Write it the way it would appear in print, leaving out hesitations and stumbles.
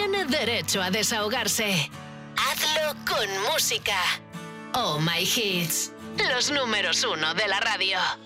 tiene derecho a desahogarse. Hazlo con música. Oh My Hits, los números 1 de la radio.